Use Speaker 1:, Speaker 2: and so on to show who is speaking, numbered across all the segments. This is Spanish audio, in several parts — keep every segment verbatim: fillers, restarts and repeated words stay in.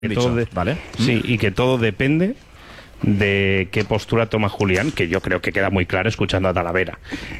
Speaker 1: Que todo de,
Speaker 2: ¿vale?
Speaker 1: Sí, y que todo depende de qué postura toma Julián, que yo creo que queda muy claro escuchando a Talavera.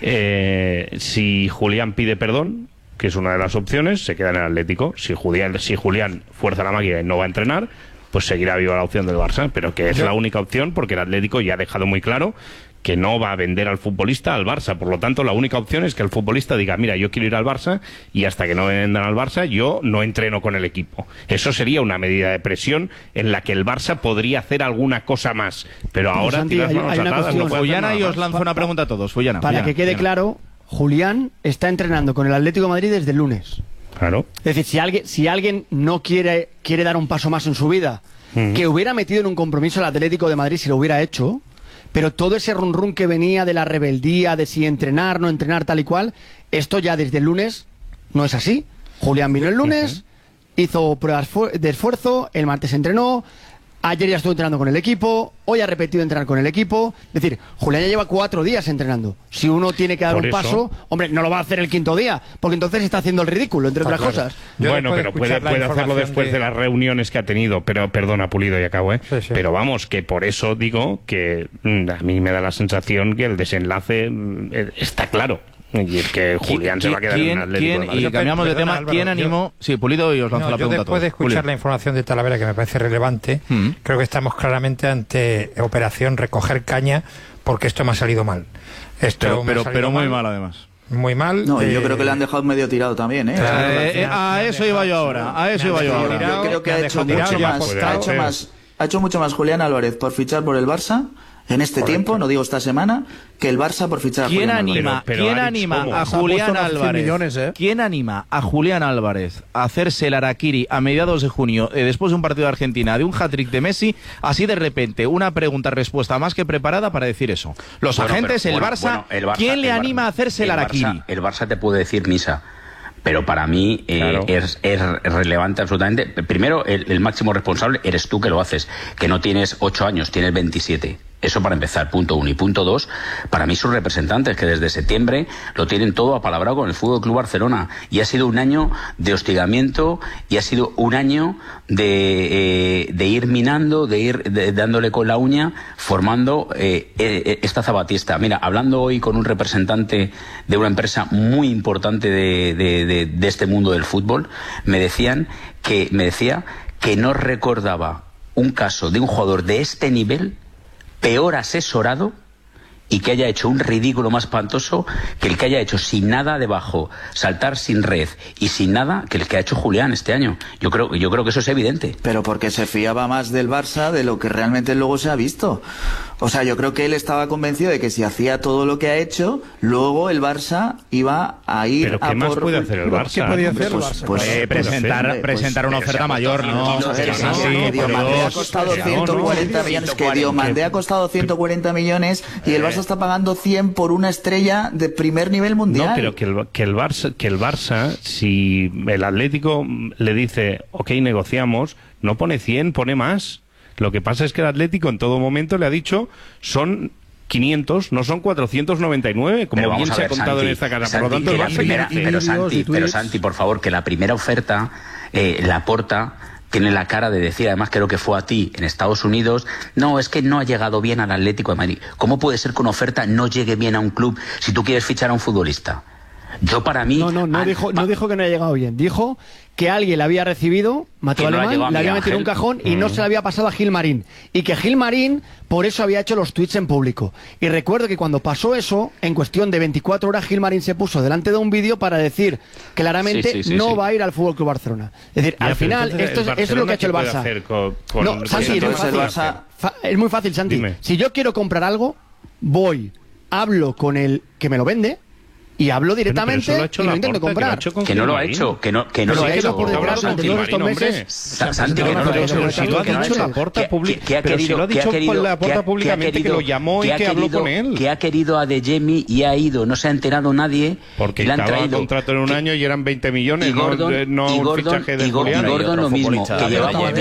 Speaker 1: Eh, si Julián pide perdón, que es una de las opciones, se queda en el Atlético. Si Julián, si Julián fuerza la máquina y no va a entrenar, pues seguirá viva la opción del Barça, pero que es yo... la única opción porque el Atlético ya ha dejado muy claro que no va a vender al futbolista al Barça. Por lo tanto, la única opción es que el futbolista diga, mira, yo quiero ir al Barça y hasta que no vendan al Barça yo no entreno con el equipo. Eso sería una medida de presión en la que el Barça podría hacer alguna cosa más. Pero ahora
Speaker 3: Santi, hay, hay una cuestión.
Speaker 2: No Fullana, y os lanzo una pregunta a todos. Fullana,
Speaker 3: Para
Speaker 2: Fullana,
Speaker 3: que quede
Speaker 2: Fullana.
Speaker 3: claro, Julián está entrenando con el Atlético de Madrid desde el lunes.
Speaker 1: Claro.
Speaker 3: Es decir, si alguien, si alguien no quiere, quiere dar un paso más en su vida, uh-huh. que hubiera metido en un compromiso al Atlético de Madrid si lo hubiera hecho... Pero todo ese run run que venía de la rebeldía, de si entrenar, no entrenar, tal y cual, esto ya desde el lunes no es así. Julián vino el lunes, uh-huh. hizo pruebas de esfuerzo, el martes entrenó, ayer ya estuvo entrenando con el equipo, hoy ha repetido entrenar con el equipo. Es decir, Julián ya lleva cuatro días entrenando. Si uno tiene que dar
Speaker 1: Por
Speaker 3: un
Speaker 1: eso...
Speaker 3: paso, hombre, no lo va a hacer el quinto día, porque entonces está haciendo el ridículo, entre
Speaker 4: Está
Speaker 3: otras
Speaker 4: claro.
Speaker 3: cosas.
Speaker 4: Yo
Speaker 1: bueno, pero puede, puede hacerlo después de... de las reuniones que ha tenido. Pero perdona, Pulido, y acabo, ¿eh?
Speaker 4: Sí, sí.
Speaker 1: Pero vamos, que por eso digo que mmm, a mí me da la sensación que el desenlace mmm, está claro. Y es que Julián se va a quedar en el Atlético de Madrid.
Speaker 2: Y cambiamos de tema.
Speaker 4: Álvaro,
Speaker 2: ¿Quién animó? Yo, sí, Pulido, y os lanzo
Speaker 4: no,
Speaker 2: la pregunta
Speaker 4: yo después
Speaker 2: a todos.
Speaker 4: de escuchar
Speaker 2: Pulido.
Speaker 4: la información de Talavera, que me parece relevante, mm. creo que estamos claramente ante operación recoger caña, porque esto me ha salido mal. Esto
Speaker 2: Pero, pero,
Speaker 4: salido
Speaker 2: pero muy
Speaker 4: mal,
Speaker 2: mal, además.
Speaker 4: Muy mal.
Speaker 5: No,
Speaker 4: eh...
Speaker 5: yo creo que le han dejado medio tirado también, ¿eh?
Speaker 2: eh, eh a eso iba yo ahora. A eso iba yo ahora.
Speaker 5: Yo creo que ha hecho mucho más, ha hecho más, ha hecho mucho más Julián Álvarez por fichar por el Barça en este Correcto. tiempo, no digo esta semana, que el Barça por fichar a
Speaker 2: ¿Quién
Speaker 5: Julián
Speaker 2: anima,
Speaker 5: Álvarez.
Speaker 2: pero, pero ¿quién anima a Julián Álvarez? Millones, ¿eh? ¿Quién anima a Julián Álvarez a hacerse el harakiri a mediados de junio, eh, después de un partido de Argentina, de un hat-trick de Messi, así de repente, una pregunta-respuesta más que preparada para decir eso? Los
Speaker 6: bueno,
Speaker 2: agentes,
Speaker 6: pero,
Speaker 2: el,
Speaker 6: bueno,
Speaker 2: Barça,
Speaker 6: bueno, el Barça,
Speaker 2: ¿quién le
Speaker 6: el
Speaker 2: anima
Speaker 6: Barça,
Speaker 2: a hacerse el, el harakiri?
Speaker 6: Barça, el Barça te puede decir misa. Pero para mí eh, claro. es, es relevante absolutamente. Primero, el, el máximo responsable eres tú que lo haces, que no tienes ocho años, tienes veintisiete. Eso para empezar, punto uno. Y punto dos, para mí sus representantes, que desde septiembre lo tienen todo apalabrado con el Fútbol Club Barcelona. Y ha sido un año de hostigamiento y ha sido un año de, eh, de ir minando, de ir de, dándole con la uña, formando eh, eh, esta zapatista. Mira, hablando hoy con un representante de una empresa muy importante de, de, de, de este mundo del fútbol, me decían que, me decía que no recordaba un caso de un jugador de este nivel peor asesorado y que haya hecho un ridículo más espantoso que el que haya hecho sin nada debajo, saltar sin red y sin nada que el que ha hecho Julián este año. Yo creo, yo creo que eso es evidente.
Speaker 5: Pero porque se fiaba más del Barça de lo que realmente luego se ha visto. O sea, yo creo que él estaba convencido de que si hacía todo lo que ha hecho, luego el Barça iba a ir
Speaker 1: ¿Pero
Speaker 5: a
Speaker 1: qué más
Speaker 5: por...
Speaker 1: puede hacer el Barça?
Speaker 4: ¿Qué podía hacer
Speaker 5: pues,
Speaker 4: el Barça?
Speaker 5: Pues,
Speaker 2: eh,
Speaker 5: pues,
Speaker 2: presentar
Speaker 5: pues,
Speaker 2: presentar una oferta mayor, ¿no?
Speaker 5: No, que sí, sí, que Diomandé ha costado ciento cuarenta millones, que Diomandé ha costado ciento cuarenta millones y el Barça está pagando cien por una estrella de primer nivel mundial.
Speaker 1: No, pero que el, que el Barça, que el Barça, si el Atlético le dice, ok, negociamos, no pone cien, pone más. Lo que pasa es que el Atlético en todo momento le ha dicho, son quinientos, no son cuatrocientos noventa y nueve, como bien se ha contado
Speaker 6: Santi,
Speaker 1: en esta casa.
Speaker 6: Santi,
Speaker 1: Por lo tanto, el
Speaker 6: la
Speaker 1: Barça
Speaker 6: primera,
Speaker 1: quiere...
Speaker 6: pero, Santi, pero Santi, por favor, que la primera oferta, eh, la Porta tiene la cara de decir, además creo que fue a ti en Estados Unidos, no, es que no ha llegado bien al Atlético de Madrid. ¿Cómo puede ser que una oferta no llegue bien a un club si tú quieres fichar a un futbolista? Yo para mí...
Speaker 3: No, no, no,
Speaker 6: a,
Speaker 3: dijo, no dijo que no haya llegado bien. Dijo que alguien la había recibido, Mateo
Speaker 6: no
Speaker 3: Alemán, le había metido en un cajón y mm. no se la había pasado a Gil Marín. Y que Gil Marín por eso había hecho los tweets en público. Y recuerdo que cuando pasó eso, en cuestión de veinticuatro horas, Gil Marín se puso delante de un vídeo para decir claramente sí, sí, sí, no sí. va a ir al Fútbol Club Barcelona. Es decir, ya, al final, esto es, eso es lo que ha hecho el Barça. Con, con, no, Santi, es muy fácil. Barça... Es muy fácil, Santi. Dime. Si yo quiero comprar algo, voy, hablo con el que me lo vende, y hablo directamente bueno, y lo intento comprar.
Speaker 6: Que, que no lo ha hecho, que no, que no
Speaker 3: lo
Speaker 6: ha
Speaker 3: hecho por detrás
Speaker 1: durante todos estos meses.
Speaker 6: Santi, que no lo ha hecho.
Speaker 1: Si lo ha dicho Laporta públicamente, pero si lo ha dicho Laporta públicamente que lo llamó y que habló con él.
Speaker 6: Que ha querido a Adeyemi y ha ido, no se ha enterado nadie.
Speaker 1: Porque estaba el contrato en un año y eran veinte millones,
Speaker 6: y Gordon,
Speaker 1: no, no
Speaker 6: y Gordon,
Speaker 1: un fichaje de
Speaker 6: y Gordon, y Gordon lo mismo, que llevamos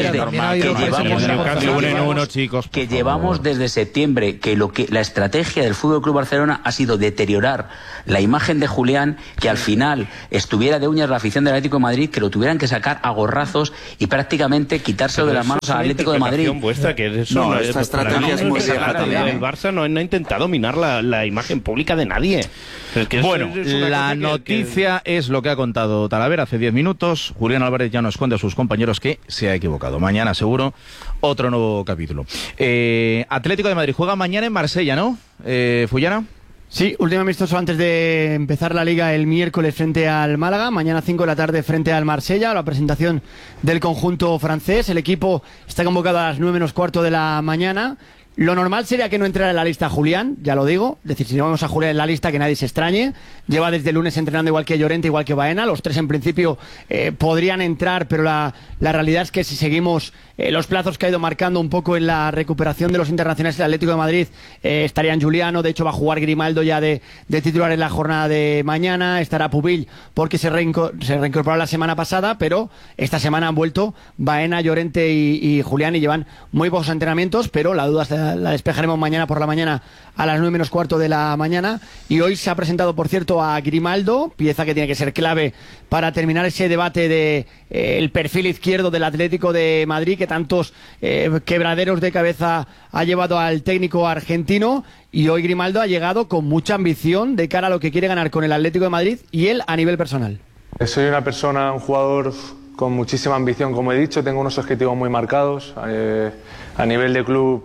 Speaker 6: desde que llevamos desde septiembre que lo que la estrategia del Fútbol Club Barcelona ha sido deteriorar la imagen imagen de Julián, que al final estuviera de uñas la afición del Atlético de Madrid, que lo tuvieran que sacar a gorrazos y prácticamente quitárselo de las manos al Atlético de Madrid.
Speaker 1: Vuestra, que eso
Speaker 5: no,
Speaker 1: no,
Speaker 5: esta estrategia es muy vieja también.
Speaker 1: El Barça no, no ha intentado dominar la, la imagen pública de nadie. Es que
Speaker 2: bueno,
Speaker 1: es, es
Speaker 2: la noticia que... es lo que ha contado Talavera hace diez minutos. Julián Álvarez ya nos cuenta a sus compañeros que se ha equivocado. Mañana seguro otro nuevo capítulo. Eh, Atlético de Madrid juega mañana en Marsella, ¿no? Eh, ¿Fullana?
Speaker 3: Sí, último amistoso antes de empezar la Liga el miércoles frente al Málaga, mañana cinco de la tarde frente al Marsella, la presentación del conjunto francés. El equipo está convocado a las nueve menos cuarto de la mañana. Lo normal sería que no entrara en la lista Julián, ya lo digo. Es decir, si no vamos a Julián en la lista, que nadie se extrañe. Lleva desde el lunes entrenando igual que Llorente, igual que Baena. Los tres en principio eh, podrían entrar, pero la, la realidad es que si seguimos eh, los plazos que ha ido marcando un poco en la recuperación de los internacionales del Atlético de Madrid, eh, estarían Juliano. De hecho, va a jugar Grimaldo ya de, de titular en la jornada de mañana. Estará Pubill porque se, reinco se reincorporó la semana pasada, pero esta semana han vuelto Baena, Llorente y, y Julián y llevan muy pocos entrenamientos, pero la duda está la despejaremos mañana por la mañana a las nueve menos cuarto de la mañana. Y hoy se ha presentado, por cierto, a Grimaldo, pieza que tiene que ser clave para terminar ese debate de eh, el perfil izquierdo del Atlético de Madrid, que tantos eh, quebraderos de cabeza ha llevado al técnico argentino. Y hoy Grimaldo ha llegado con mucha ambición de cara a lo que quiere ganar con el Atlético de Madrid y él a nivel personal.
Speaker 7: Soy una persona, un jugador con muchísima ambición, como he dicho. Tengo unos objetivos muy marcados. Eh, a nivel de club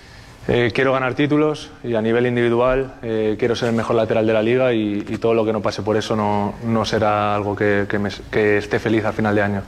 Speaker 7: Eh, quiero ganar títulos y a nivel individual eh, quiero ser el mejor lateral de la liga y, y todo lo que no pase por eso no, no será algo que, que, me, que esté feliz al final de año.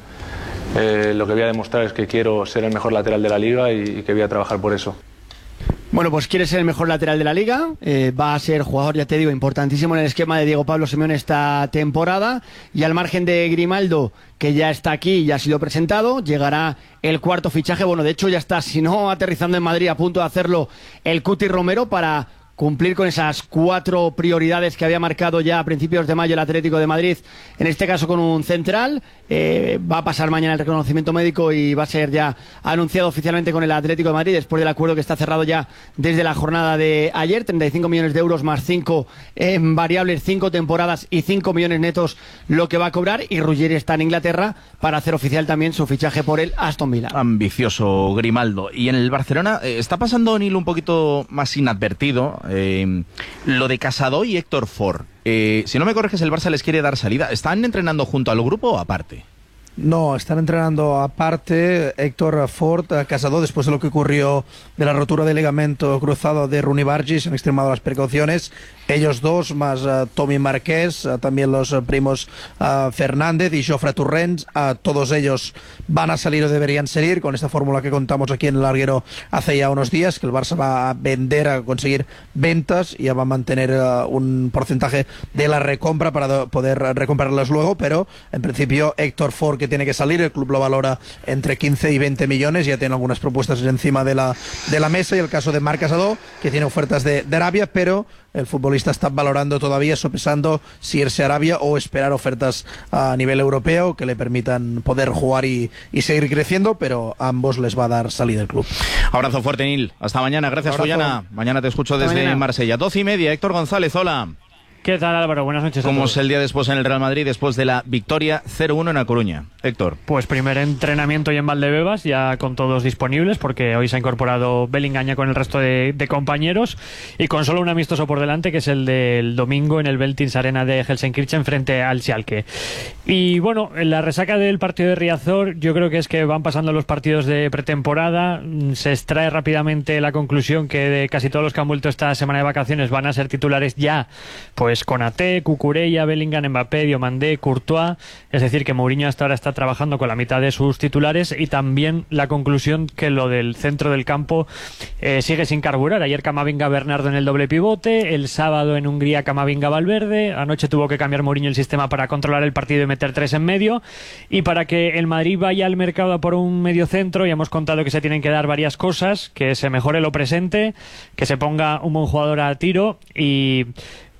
Speaker 7: Eh, lo que voy a demostrar es que quiero ser el mejor lateral de la liga y, y que voy a trabajar por eso.
Speaker 3: Bueno, pues quiere ser el mejor lateral de la liga, eh, va a ser jugador, ya te digo, importantísimo en el esquema de Diego Pablo Simeone esta temporada, y al margen de Grimaldo, que ya está aquí y ya ha sido presentado, llegará el cuarto fichaje. Bueno, de hecho ya está, si no aterrizando en Madrid, a punto de hacerlo el Cuti Romero para cumplir con esas cuatro prioridades que había marcado ya a principios de mayo el Atlético de Madrid, en este caso con un central. Eh, va a pasar mañana el reconocimiento médico y va a ser ya anunciado oficialmente con el Atlético de Madrid después del acuerdo que está cerrado ya desde la jornada de ayer. Treinta y cinco millones de euros más cinco en variables, cinco temporadas y cinco millones netos lo que va a cobrar. Y Ruggeri está en Inglaterra para hacer oficial también su fichaje por el Aston Villa.
Speaker 2: Ambicioso Grimaldo. Y en el Barcelona eh, está pasando un hilo un poquito más inadvertido, eh, lo de Casado y Héctor Ford. Eh, si no me corriges, el Barça les quiere dar salida. ¿Están entrenando junto al grupo o aparte?
Speaker 8: No, están entrenando aparte. Héctor Ford, Casado, después de lo que ocurrió de la rotura del ligamento cruzado de Rooney Bargi, se han extremado las precauciones. Ellos dos, más uh, Tommy Marqués, uh, también los uh, primos uh, Fernández y Jofre Torrents, uh, todos ellos van a salir o deberían salir con esta fórmula que contamos aquí en el larguero hace ya unos días, que el Barça va a vender, a conseguir ventas y ya va a mantener uh, un porcentaje de la recompra para poder recomprarlas luego, pero en principio Héctor Ford, que tiene que salir, el club lo valora entre quince y veinte millones, ya tiene algunas propuestas encima de la, de la mesa, y el caso de Marc Casado, que tiene ofertas de, de Arabia, pero el futbolista está valorando todavía, sopesando si irse a Arabia o esperar ofertas a nivel europeo que le permitan poder jugar y, y seguir creciendo, pero a ambos les va a dar salida el club.
Speaker 2: Abrazo fuerte, Nil. Hasta mañana. Gracias, Fullana. Mañana te escucho desde Marsella. Doce y media. Héctor González, hola.
Speaker 9: ¿Qué tal, Álvaro? Buenas noches a todos.
Speaker 2: ¿Cómo es el día después en el Real Madrid, después de la victoria cero uno en A Coruña? Héctor.
Speaker 9: Pues primer entrenamiento hoy en Valdebebas, ya con todos disponibles, porque hoy se ha incorporado Bellingham ya con el resto de, de compañeros, y con solo un amistoso por delante, que es el del domingo en el Veltins Arena de Helsenkirchen frente al Schalke. Y bueno, la resaca del partido de Riazor, yo creo que es que van pasando los partidos de pretemporada, se extrae rápidamente la conclusión que de casi todos los que han vuelto esta semana de vacaciones van a ser titulares ya, pues Konaté, Cucurella, Bellingham, Mbappé, Diomandé, Courtois. Es decir, que Mourinho hasta ahora está trabajando con la mitad de sus titulares, y también la conclusión que lo del centro del campo eh, sigue sin carburar. Ayer Camavinga Bernardo en el doble pivote, el sábado en Hungría Camavinga Valverde, anoche tuvo que cambiar Mourinho el sistema para controlar el partido y meter tres en medio, y para que el Madrid vaya al mercado a por un medio centro, ya hemos contado que se tienen que dar varias cosas: que se mejore lo presente, que se ponga un buen jugador a tiro, y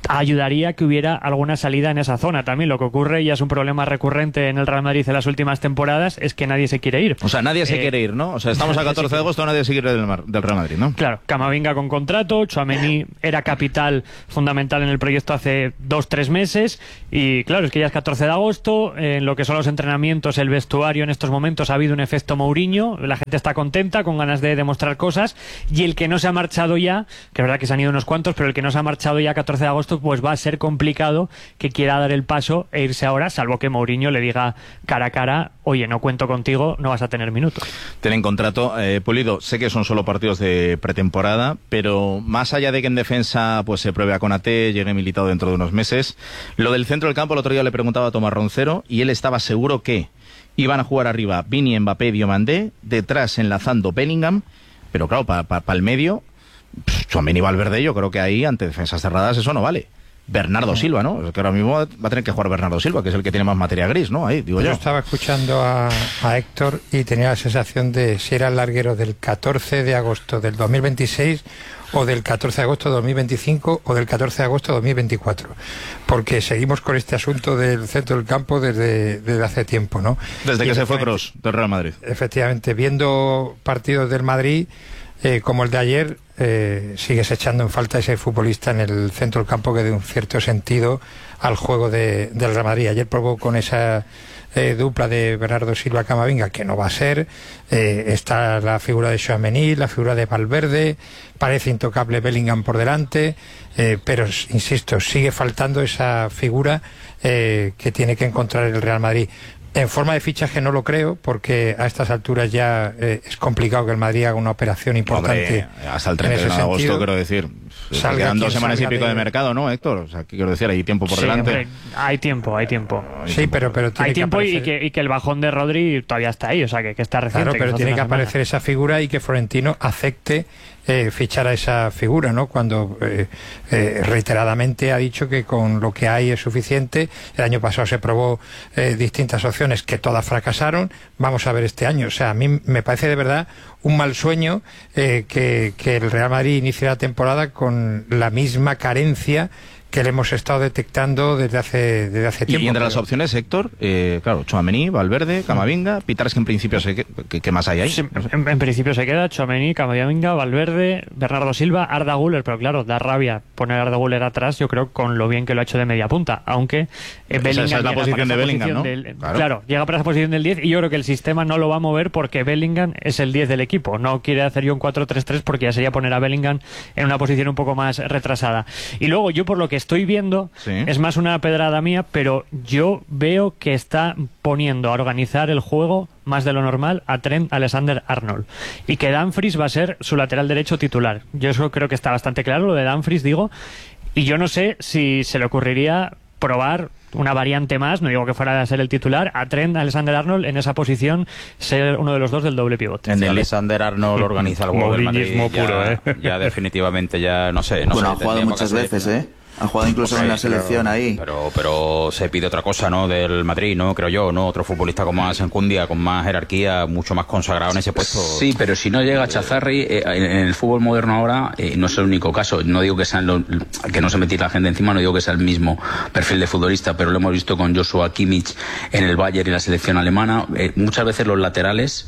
Speaker 9: ayudaría que hubiera alguna salida en esa zona. También lo que ocurre, y es un problema recurrente en el Real Madrid en las últimas temporadas, es que nadie se quiere ir.
Speaker 2: O sea, nadie se
Speaker 9: eh,
Speaker 2: quiere ir, ¿no? O sea, estamos a catorce de agosto, nadie se quiere ir del, Mar, del Real Madrid, ¿no?
Speaker 9: Claro, Camavinga con contrato, Tchouaméni era capital fundamental en el proyecto hace dos, tres meses, y claro, es que ya es catorce de agosto, en lo que son los entrenamientos, el vestuario en estos momentos ha habido un efecto Mourinho, la gente está contenta, con ganas de demostrar cosas, y el que no se ha marchado ya, que es verdad que se han ido unos cuantos, pero el que no se ha marchado ya catorce de agosto, pues va a ser complicado que quiera dar el paso e irse ahora, salvo que Mourinho le diga cara a cara, oye, no cuento contigo, no vas a tener minutos.
Speaker 2: Tienen contrato, eh, Pulido, sé que son solo partidos de pretemporada, pero más allá de que en defensa pues se pruebe a Konaté, llegue Militao dentro de unos meses, lo del centro del campo el otro día le preguntaba a Tomás Roncero y él estaba seguro que iban a jugar arriba Vini, Mbappé, Diomandé, detrás enlazando Bellingham, pero claro, para pa, pa el medio, Tchouaméni y Valverde, yo creo que ahí ante defensas cerradas eso no vale. Bernardo Silva, ¿no? Es que ahora mismo va a tener que jugar Bernardo Silva, que es el que tiene más materia gris, ¿no? Ahí, digo yo.
Speaker 4: Yo estaba escuchando a, a Héctor y tenía la sensación de si era el larguero del catorce de agosto del dos mil veintiséis o del catorce de agosto de dos mil veinticinco o del catorce de agosto de dos mil veinticuatro, porque seguimos con este asunto del centro del campo desde, desde hace tiempo, ¿no?
Speaker 2: Desde y que se fue Kroos del Real Madrid.
Speaker 4: Efectivamente, viendo partidos del Madrid eh, como el de ayer, eh, sigues echando en falta ese futbolista en el centro del campo que dé un cierto sentido al juego de, del Real Madrid. Ayer probó con esa eh, dupla de Bernardo Silva Camavinga, que no va a ser, eh, está la figura de Tchouaméni, la figura de Valverde, parece intocable Bellingham por delante, eh, pero insisto, sigue faltando esa figura eh, que tiene que encontrar el Real Madrid. En forma de fichaje no lo creo, porque a estas alturas ya eh, es complicado que el Madrid haga una operación importante.
Speaker 2: Hombre, hasta el treinta de agosto, quiero decir. Salga quedan dos semanas y pico de... de mercado, ¿no, Héctor? O sea, quiero decir, hay tiempo por
Speaker 9: sí,
Speaker 2: delante.
Speaker 9: Hombre, hay tiempo, hay tiempo.
Speaker 4: Sí, pero, pero tiene
Speaker 9: hay
Speaker 4: que
Speaker 9: tiempo
Speaker 4: aparecer...
Speaker 9: y, que, y que el bajón de Rodri todavía está ahí, o sea, que, que está reciente.
Speaker 4: Claro, pero
Speaker 9: que
Speaker 4: tiene que
Speaker 9: semana.
Speaker 4: aparecer esa figura y que Florentino acepte eh, fichar a esa figura, ¿no? Cuando eh, eh, reiteradamente ha dicho que con lo que hay es suficiente. El año pasado se probó eh, distintas opciones que todas fracasaron. Vamos a ver este año. O sea, a mí me parece de verdad un mal sueño eh, que, que el Real Madrid inicie la temporada con la misma carencia que le hemos estado detectando desde hace, desde hace tiempo.
Speaker 2: Y entre las opciones, Héctor, eh, claro, Tchouaméni, Valverde, Camavinga, Pitarski en principio, se que, que, ¿qué más hay ahí?
Speaker 9: Sí, en, en principio se queda Tchouaméni, Camavinga, Valverde, Bernardo Silva, Arda Güler, pero claro, da rabia poner a Arda Güler atrás, yo creo, con lo bien que lo ha hecho de media punta, aunque eh, Bellingham
Speaker 2: esa es la posición de Bellingham, ¿no?
Speaker 9: Del,
Speaker 2: claro.
Speaker 9: claro, llega para esa posición del diez y yo creo que el sistema no lo va a mover porque Bellingham es el diez del equipo, no quiere hacer yo un cuatro tres tres porque ya sería poner a Bellingham en una posición un poco más retrasada. Y luego yo por lo que estoy viendo, sí. Es más una pedrada mía, pero yo veo que está poniendo a organizar el juego más de lo normal a Trent Alexander-Arnold y que Dumfries va a ser su lateral derecho titular. Yo eso creo que está bastante claro, lo de Dumfries, digo, y yo no sé si se le ocurriría probar una variante más, no digo que fuera a ser el titular, a Trent Alexander-Arnold en esa posición, ser uno de los dos del doble pivote.
Speaker 6: En el Alexander-Arnold organiza el juego del Madrid,
Speaker 1: puro,
Speaker 6: ya,
Speaker 1: ¿eh?
Speaker 6: ya definitivamente ya no sé. No
Speaker 5: bueno,
Speaker 6: sé,
Speaker 5: ha jugado muchas veces, ¿eh? Ha jugado incluso okay, en la selección
Speaker 6: pero,
Speaker 5: ahí.
Speaker 6: Pero, pero se pide otra cosa, ¿no? Del Madrid, ¿no? Creo yo, ¿no? Otro futbolista con más enjundia, con más jerarquía, mucho más consagrado en ese puesto. Sí, pero si no llega Chazarri, eh, en el fútbol moderno ahora, eh, no es el único caso. No digo que sea lo, que no se metiera la gente encima, no digo que sea el mismo perfil de futbolista, pero lo hemos visto con Joshua Kimmich en el Bayern y la selección alemana. Eh, muchas veces los laterales,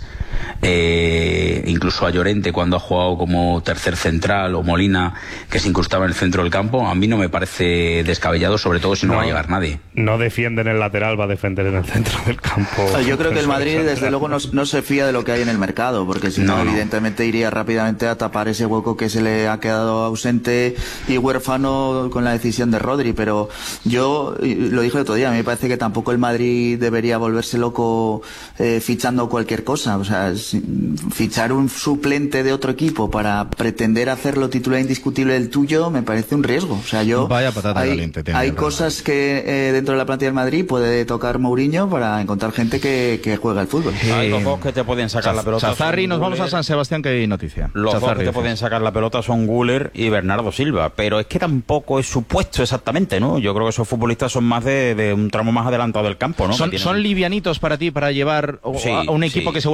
Speaker 6: eh, incluso a Llorente cuando ha jugado como tercer central, o Molina, que se incrustaba en el centro del campo, a mí no me parece descabellado, sobre todo si no, no va a llegar nadie.
Speaker 1: No defiende en el lateral, va a defender en el centro del campo.
Speaker 5: Yo creo que el Madrid desde luego no, no se fía de lo que hay en el mercado, porque si no, no evidentemente iría rápidamente a tapar ese hueco que se le ha quedado ausente y huérfano con la decisión de Rodri, pero yo lo dije el otro día, a mí me parece que tampoco el Madrid debería volverse loco eh, fichando cualquier cosa, o sea, fichar un suplente de otro equipo para pretender hacerlo titular indiscutible del tuyo me parece un riesgo, o sea, yo
Speaker 2: Vaya patata
Speaker 5: hay,
Speaker 2: caliente,
Speaker 5: hay cosas que eh, dentro de la plantilla del Madrid puede tocar Mourinho para encontrar gente que, que juega al fútbol.
Speaker 6: Eh, hay dos que te pueden sacar la pelota.
Speaker 2: Chazarri, nos vamos a San Sebastián, que hay noticia.
Speaker 6: Los
Speaker 2: Chazarri,
Speaker 6: dos que te pueden sacar la pelota son Güler y Bernardo Silva, pero es que tampoco es su puesto exactamente, ¿no? Yo creo que esos futbolistas son más de, de un tramo más adelantado del campo, ¿no?
Speaker 2: Son,
Speaker 6: tienen...
Speaker 2: son livianitos para ti para llevar sí, a un equipo sí, que seguramente
Speaker 6: sí.
Speaker 2: esté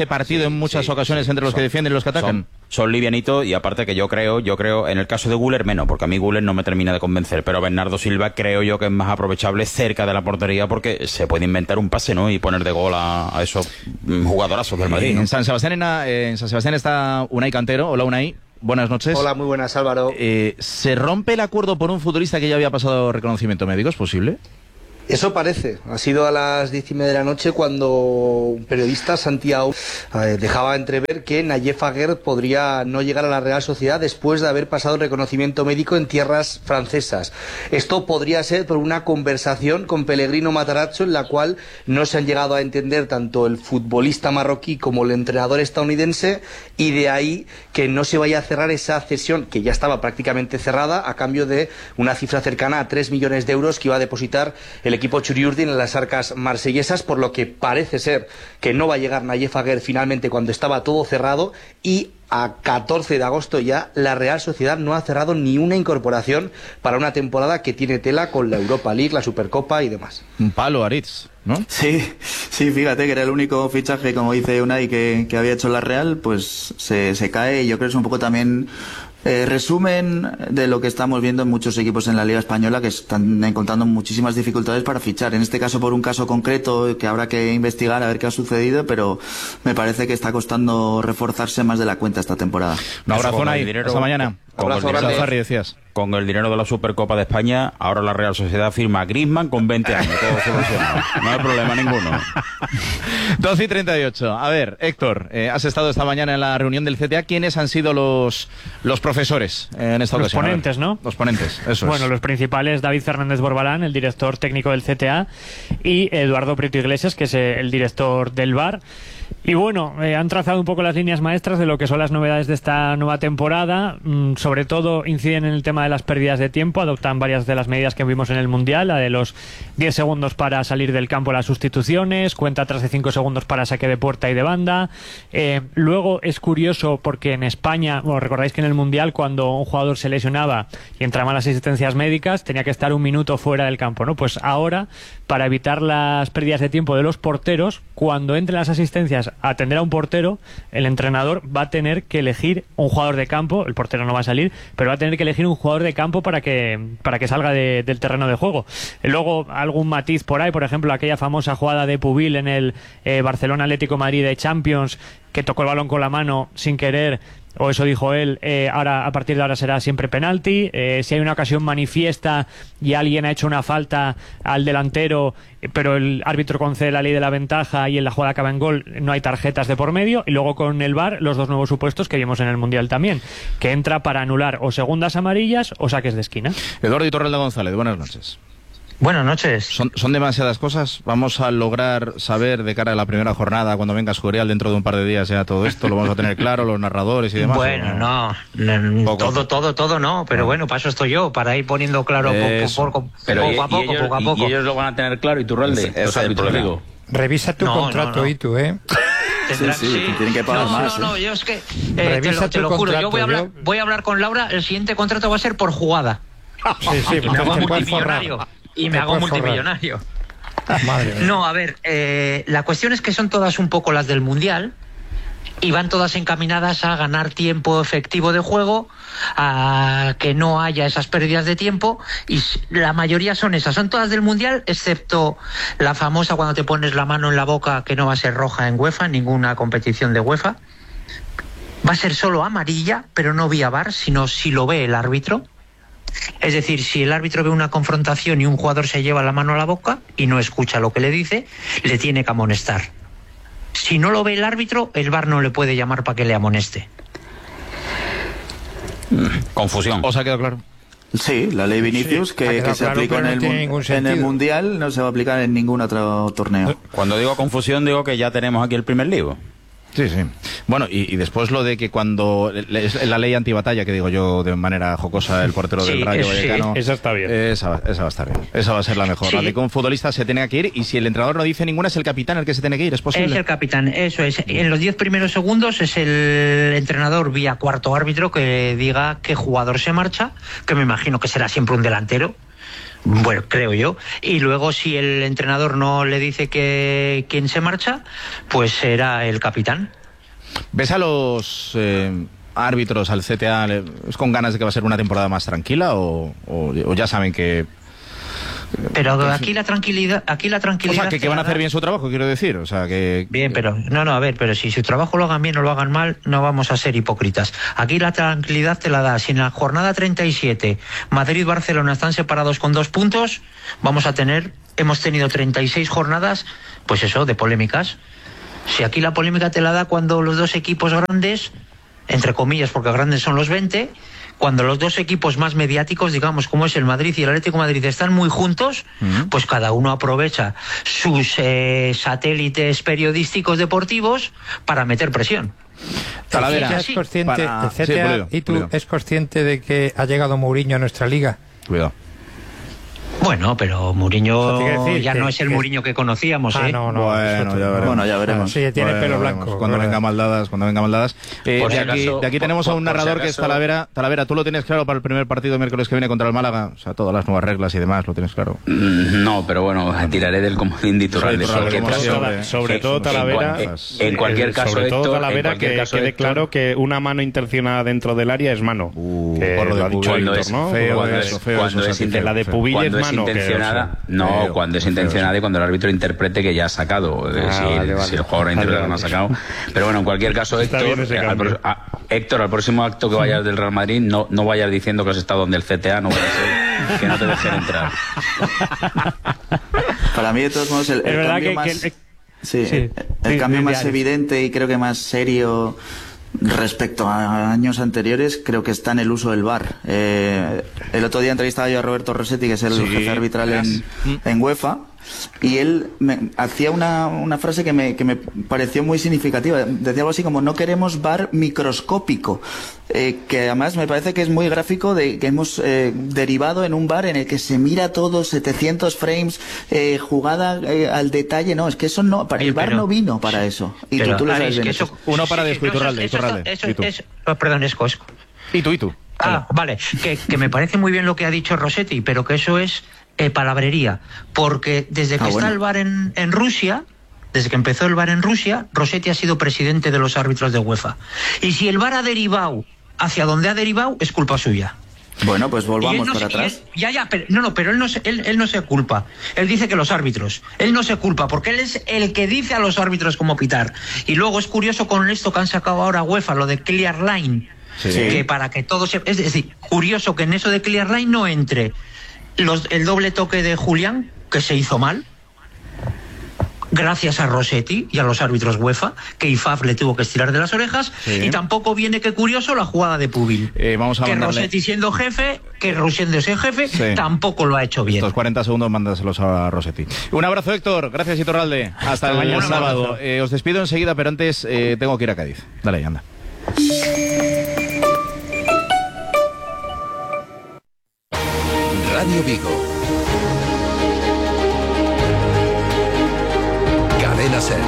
Speaker 2: ese partido sí, en muchas sí, ocasiones sí, entre los son, que defienden y los que atacan.
Speaker 6: Son, son livianitos, y aparte que yo creo, yo creo, en el caso de Güler menos, porque a mí Güler no me termina de convencer, pero Bernardo Silva creo yo que es más aprovechable cerca de la portería, porque se puede inventar un pase, ¿no? Y poner de gol a, a esos jugadorazos del Madrid, ¿no?
Speaker 2: En San Sebastián, en, en San Sebastián está Unai Cantero. Hola, Unai. Buenas noches.
Speaker 10: Hola, muy buenas, Álvaro.
Speaker 2: Eh, ¿Se rompe el acuerdo por un futbolista que ya había pasado reconocimiento médico? ¿Es posible?
Speaker 10: Eso parece. Ha sido a las diez y media de la noche cuando un periodista, Santiago, eh, dejaba entrever que Nayef Aguer podría no llegar a la Real Sociedad después de haber pasado el reconocimiento médico en tierras francesas. Esto podría ser por una conversación con Pellegrino Matarazzo en la cual no se han llegado a entender tanto el futbolista marroquí como el entrenador estadounidense, y de ahí que no se vaya a cerrar esa cesión que ya estaba prácticamente cerrada a cambio de una cifra cercana a tres millones de euros que iba a depositar el equipo Churiurdin en las arcas marsellesas, por lo que parece ser que no va a llegar Nayef Aguer finalmente cuando estaba todo cerrado, y a catorce de agosto ya la Real Sociedad no ha cerrado ni una incorporación para una temporada que tiene tela con la Europa League, la Supercopa y demás.
Speaker 2: Un palo, Aritz, ¿no?
Speaker 5: Sí, sí, fíjate que era el único fichaje, como dice Unai, que, que había hecho la Real, pues se, se cae, y yo creo que es un poco también Eh, resumen de lo que estamos viendo en muchos equipos en la Liga Española, que están encontrando muchísimas dificultades para fichar. En este caso por un caso concreto que habrá que investigar a ver qué ha sucedido, pero me parece que está costando reforzarse más de la cuenta esta temporada.
Speaker 2: Un abrazo, Nay. Hasta mañana.
Speaker 6: Con el, dinero, decías. con el dinero de la Supercopa de España, ahora la Real Sociedad firma a Griezmann con veinte años. Todo solucionado. No hay problema ninguno.
Speaker 2: doce y treinta y ocho. A ver, Héctor, eh, has estado esta mañana en la reunión del C T A. ¿Quiénes han sido los, los profesores en esta
Speaker 9: los
Speaker 2: ocasión?
Speaker 9: Los ponentes, ¿no?
Speaker 2: Los ponentes, eso
Speaker 9: Bueno,
Speaker 2: es.
Speaker 9: los principales, David Fernández Borbalán, el director técnico del C T A, y Eduardo Prieto Iglesias, que es el director del V A R. Y bueno, eh, han trazado un poco las líneas maestras de lo que son las novedades de esta nueva temporada. Mm, sobre todo inciden en el tema de las pérdidas de tiempo, adoptan varias de las medidas que vimos en el Mundial, la de los diez segundos para salir del campo a las sustituciones, cuenta atrás de cinco segundos para saque de puerta y de banda. Eh, luego es curioso porque en España, bueno, recordáis que en el Mundial cuando un jugador se lesionaba y entraban las asistencias médicas tenía que estar un minuto fuera del campo, ¿no? Pues ahora, para evitar las pérdidas de tiempo de los porteros, cuando entren las asistencias a atender a un portero, el entrenador va a tener que elegir un jugador de campo, el portero no va a salir, pero va a tener que elegir un jugador de campo para que para que salga de, del terreno de juego. Luego algún matiz por ahí, por ejemplo aquella famosa jugada de Pubil en el eh, Barcelona Atlético Madrid de Champions, que tocó el balón con la mano sin querer, o eso dijo él, eh, ahora a partir de ahora será siempre penalti. Eh, si hay una ocasión manifiesta y alguien ha hecho una falta al delantero, eh, pero el árbitro concede la ley de la ventaja y en la jugada acaba en gol, no hay tarjetas de por medio. Y luego con el V A R los dos nuevos supuestos que vimos en el Mundial también, que entra para anular o segundas amarillas o saques de esquina.
Speaker 2: Eduardo Torralda González, buenas noches.
Speaker 11: Buenas noches.
Speaker 2: ¿Son, ¿Son demasiadas cosas? ¿Vamos a lograr saber de cara a la primera jornada, cuando venga Escorial dentro de un par de días ya todo esto? ¿Lo vamos a tener claro, los narradores y demás?
Speaker 11: Bueno, no, no todo, todo, todo no, pero no. Bueno, para eso estoy yo, para ir poniendo claro poco, poco,
Speaker 6: pero
Speaker 11: poco
Speaker 6: y,
Speaker 11: a poco,
Speaker 6: y ellos,
Speaker 11: poco a poco.
Speaker 6: Y ellos lo van a tener claro, y tú, Ralde, o sea, el digo.
Speaker 4: Revisa tu
Speaker 11: no,
Speaker 4: contrato,
Speaker 11: no, no.
Speaker 4: y tú, ¿eh?
Speaker 11: Tendrá,
Speaker 5: sí, sí,
Speaker 11: sí.
Speaker 5: tienen que pagar
Speaker 11: no,
Speaker 5: más.
Speaker 11: No, no,
Speaker 5: ¿eh?
Speaker 11: yo es que eh, te lo, te lo juro, yo voy a hablar, yo... voy a hablar con Laura, el siguiente contrato va a ser por jugada.
Speaker 4: Sí, sí,
Speaker 11: y me hago multimillonario. Y me hago multimillonario.
Speaker 4: Madre mía.
Speaker 11: No, a ver, eh, la cuestión es que son todas un poco las del Mundial y van todas encaminadas a ganar tiempo efectivo de juego, a que no haya esas pérdidas de tiempo, y la mayoría son esas, son todas del Mundial, excepto la famosa cuando te pones la mano en la boca, que no va a ser roja en UEFA, ninguna competición de UEFA. Va a ser solo amarilla, pero no vía V A R, sino si lo ve el árbitro. Es decir, si el árbitro ve una confrontación y un jugador se lleva la mano a la boca y no escucha lo que le dice, le tiene que amonestar. Si no lo ve el árbitro, el V A R no le puede llamar para que le amoneste.
Speaker 6: Confusión.
Speaker 2: ¿Os ha quedado claro?
Speaker 5: Sí, la ley Vinicius, sí, que, que se
Speaker 4: claro,
Speaker 5: aplica en el,
Speaker 4: no
Speaker 5: en el Mundial, no se va a aplicar en ningún otro torneo.
Speaker 6: Cuando digo confusión, digo que ya tenemos aquí el primer lío.
Speaker 2: Sí, sí. Bueno, y, y después lo de que cuando es la ley antibatalla, que digo yo de manera jocosa, el portero
Speaker 11: sí,
Speaker 2: del Rayo Vallecano,
Speaker 9: sí, esa está bien.
Speaker 2: Esa, esa va a estar bien. Esa va a ser la mejor. Sí. La de que un futbolista se tenga que ir, y si el entrenador no dice ninguna, es el capitán el que se tiene que ir, ¿es posible?
Speaker 11: Es el capitán, eso es. En los diez primeros segundos es el entrenador vía cuarto árbitro que diga qué jugador se marcha, que me imagino que será siempre un delantero. Bueno, creo yo. Y luego, si el entrenador no le dice que quién se marcha, pues será el capitán.
Speaker 2: ¿Ves a los eh, árbitros, al C T A, es con ganas de que va a ser una temporada más tranquila o, o, o ya saben que...
Speaker 11: Pero aquí la tranquilidad, aquí la tranquilidad.
Speaker 2: O sea, que, que van a hacer bien su trabajo, quiero decir. O sea, que
Speaker 11: bien, pero no, no, a ver, pero si su trabajo lo hagan bien o lo hagan mal, no vamos a ser hipócritas. Aquí la tranquilidad te la da. Si en la jornada treinta y siete Madrid y Barcelona están separados con dos puntos, vamos a tener, hemos tenido treinta y seis jornadas, pues eso, de polémicas. Si aquí la polémica te la da cuando los dos equipos grandes, entre comillas, porque grandes son los veinte, cuando los dos equipos más mediáticos, digamos, como es el Madrid y el Atlético de Madrid, están muy juntos, uh-huh. pues cada uno aprovecha sus eh, satélites periodísticos deportivos para meter presión.
Speaker 4: Talavera, ¿es consciente, para... el C T A, sí, Pulido, y tú, Pulido. ¿Es consciente de que ha llegado Mourinho a nuestra liga?
Speaker 2: Cuidado.
Speaker 11: Bueno, pero Mourinho ya que, no es el que... Mourinho que conocíamos, ¿eh?
Speaker 4: Ah, no, no,
Speaker 2: bueno, ya veremos.
Speaker 5: Bueno, ya veremos.
Speaker 4: Sí, tiene
Speaker 2: bueno,
Speaker 4: pelo
Speaker 2: veremos.
Speaker 4: blanco.
Speaker 2: Cuando venga maldadas, cuando venga maldadas. Eh, de, si aquí,
Speaker 6: acaso,
Speaker 2: de aquí tenemos
Speaker 6: por,
Speaker 2: a un narrador si acaso... que es Talavera. Talavera, ¿tú lo tienes claro para el primer partido de miércoles que viene contra el Málaga? O sea, todas las nuevas reglas y demás, ¿lo tienes claro?
Speaker 6: No, pero bueno, tiraré del comodín de Iturralde.
Speaker 1: Sobre, sobre todo Talavera,
Speaker 6: en, en cualquier caso,
Speaker 1: sobre todo
Speaker 6: Héctor,
Speaker 1: Talavera,
Speaker 6: en que
Speaker 1: caso, quede Héctor, claro que una mano intencionada dentro del área es mano.
Speaker 2: Uh,
Speaker 1: que lo ha dicho Héctor, ¿no?
Speaker 6: Cuando es
Speaker 1: la de Pubill es mano.
Speaker 6: No, cuando es intencionada y cuando el árbitro interprete que ya ha sacado, ah, si, vale, vale. si el jugador interpreta no ha sacado. Pero bueno, en cualquier caso, Héctor, al, a, Héctor, al próximo acto que vayas del Real Madrid, no, no vayas diciendo que has estado donde el C T A, no vaya a ser que no te dejen entrar.
Speaker 5: Para mí, de todos modos, el, el cambio que, más, que el, sí, sí, el, el sí, cambio más evidente y creo que más serio respecto a años anteriores, creo que está en el uso del V A R. Eh, el otro día entrevistaba yo a Roberto Rossetti, que es el sí, jefe arbitral en, en UEFA, y él me hacía una, una frase que me, que me pareció muy significativa. Decía algo así como: no queremos V A R microscópico, eh, que además me parece que es muy gráfico, de que hemos eh, derivado en un V A R en el que se mira todo, setecientos frames, eh, jugada eh, al detalle. No, es que eso no, para, el V A R no vino para eso. Y
Speaker 11: pero,
Speaker 5: tú, tú lo
Speaker 11: ah,
Speaker 5: sabes bien.
Speaker 11: Eso,
Speaker 2: uno para
Speaker 11: sí,
Speaker 2: después,
Speaker 11: no,
Speaker 2: Iturralde,
Speaker 11: eso,
Speaker 2: Iturralde.
Speaker 11: Eso, eso, eso, eso, perdón, Esco, Esco.
Speaker 2: ¿Y tú, y tú?
Speaker 11: Ah, vale, que, que me parece muy bien lo que ha dicho Rossetti, pero que eso es eh, palabrería, porque desde que ah, está bueno. el V A R en, en Rusia, desde que empezó el V A R en Rusia, Rossetti ha sido presidente de los árbitros de UEFA. Y si el V A R ha derivado hacia donde ha derivado, es culpa suya.
Speaker 5: Bueno, pues volvamos
Speaker 11: no
Speaker 5: para
Speaker 11: se,
Speaker 5: atrás.
Speaker 11: Él, ya, ya, pero, no, no, pero él no, se, él, él no se culpa. Él dice que los árbitros. Él no se culpa, porque él es el que dice a los árbitros cómo pitar. Y luego es curioso con esto que han sacado ahora UEFA, lo de Clear Line. Sí. Que para que todo se... Es decir, curioso que en eso de Clear Line no entre los, el doble toque de Julián, que se hizo mal, gracias a Rossetti y a los árbitros UEFA, que I F A F le tuvo que estirar de las orejas, sí. Y tampoco viene, que curioso, la jugada de Pubil.
Speaker 2: Eh, vamos a
Speaker 11: que
Speaker 2: mandarle...
Speaker 11: Rossetti siendo jefe, que Rossetti siendo jefe, sí. Tampoco lo ha hecho bien.
Speaker 2: Estos cuarenta segundos mándaselos a Rossetti. Un abrazo, Héctor. Gracias, Iturralde. Hasta, Hasta el mañana sábado. Eh, os despido enseguida, pero antes eh, tengo que ir a Cádiz. Dale, anda.
Speaker 12: Radio Vigo. Cadena Ser.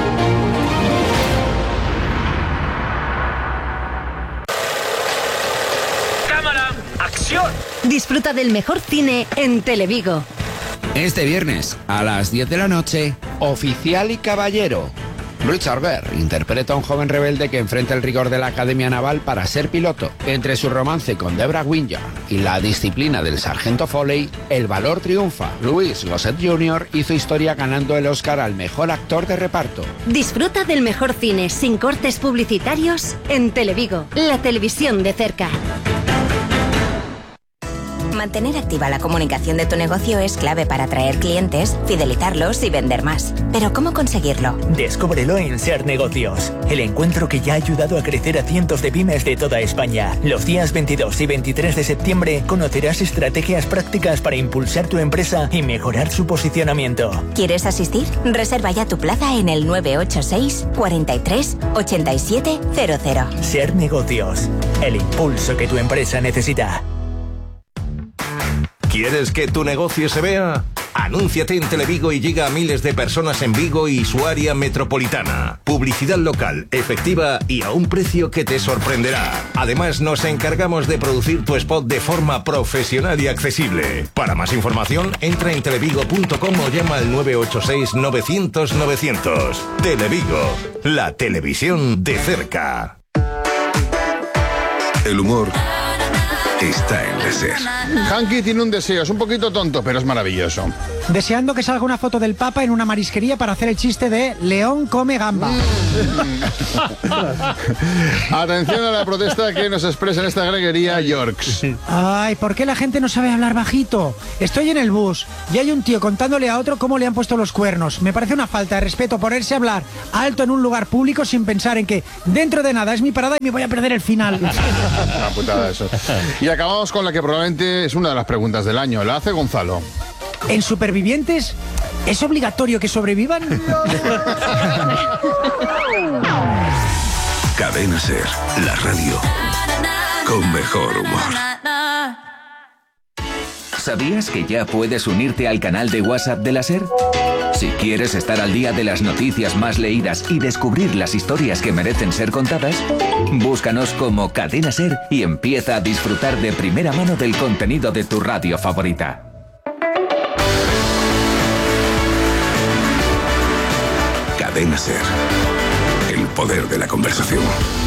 Speaker 13: Cámara, acción.
Speaker 14: Disfruta del mejor cine en Televigo.
Speaker 15: Este viernes, a las diez de la noche, Oficial y Caballero. Richard Gere interpreta a un joven rebelde que enfrenta el rigor de la Academia Naval para ser piloto. Entre su romance con Debra Winger y la disciplina del sargento Foley, el valor triunfa. Louis Gossett junior hizo historia ganando el Oscar al mejor actor de reparto.
Speaker 14: Disfruta del mejor cine sin cortes publicitarios en Televigo, la televisión de cerca.
Speaker 16: Mantener activa la comunicación de tu negocio es clave para atraer clientes, fidelizarlos y vender más. ¿Pero cómo conseguirlo?
Speaker 17: Descúbrelo en Ser Negocios, el encuentro que ya ha ayudado a crecer a cientos de pymes de toda España. Los días veintidós y veintitrés de septiembre conocerás estrategias prácticas para impulsar tu empresa y mejorar su posicionamiento.
Speaker 16: ¿Quieres asistir? Reserva ya tu plaza en el nueve ocho seis, cuarenta y tres, ochenta y siete cero cero.
Speaker 17: Ser Negocios, el impulso que tu empresa necesita.
Speaker 12: ¿Quieres que tu negocio se vea? Anúnciate en Televigo y llega a miles de personas en Vigo y su área metropolitana. Publicidad local, efectiva y a un precio que te sorprenderá. Además, nos encargamos de producir tu spot de forma profesional y accesible. Para más información, entra en televigo punto com o llama al nueve ocho seis novecientos novecientos. Televigo, la televisión de cerca.
Speaker 18: El humor está en la SER. Hanky tiene un deseo, es un poquito tonto, pero es maravilloso.
Speaker 19: Deseando que salga una foto del Papa en una marisquería para hacer el chiste de León come gamba.
Speaker 18: Atención a la protesta que nos expresa en esta greguería Yorks.
Speaker 19: Ay, ¿por qué la gente no sabe hablar bajito? Estoy en el bus y hay un tío contándole a otro cómo le han puesto los cuernos. Me parece una falta de respeto ponerse a hablar alto en un lugar público sin pensar en que dentro de nada es mi parada y me voy a perder el final.
Speaker 18: Una putada eso. Y acabamos con la que probablemente es una de las preguntas del año. La hace Gonzalo.
Speaker 19: ¿En Supervivientes es obligatorio que sobrevivan?
Speaker 18: Cadena SER, la radio con mejor humor.
Speaker 20: ¿Sabías que ya puedes unirte al canal de WhatsApp de la SER? Si quieres estar al día de las noticias más leídas y descubrir las historias que merecen ser contadas, búscanos como Cadena SER y empieza a disfrutar de primera mano del contenido de tu radio favorita.
Speaker 18: Cadena SER, el poder de la conversación.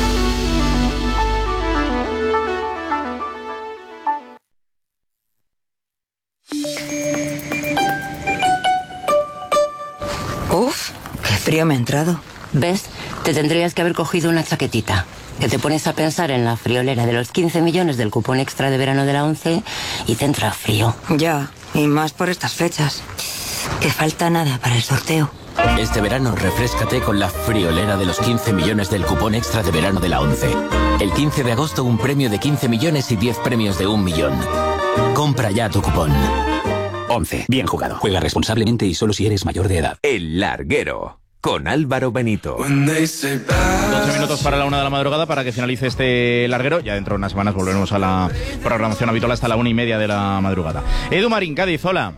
Speaker 21: Uf, qué frío me ha entrado. ¿Ves? Te tendrías que haber cogido una chaquetita. Que te pones a pensar en la friolera de los quince millones del cupón extra de verano de la ONCE y te entra frío. Ya, y más por estas fechas. Que falta nada para el sorteo.
Speaker 22: Este verano refréscate con la friolera de los quince millones del cupón extra de verano de la ONCE. El quince de agosto un premio de quince millones y diez premios de un millón. Compra ya tu cupón.
Speaker 23: ONCE. Bien jugado. Juega responsablemente y solo si eres mayor de edad.
Speaker 15: El Larguero, con Álvaro Benito.
Speaker 2: doce minutos para la una de la madrugada para que finalice este larguero. Ya dentro de unas semanas volveremos a la programación habitual hasta la una y media de la madrugada. Edu Marín, Cádiz, hola.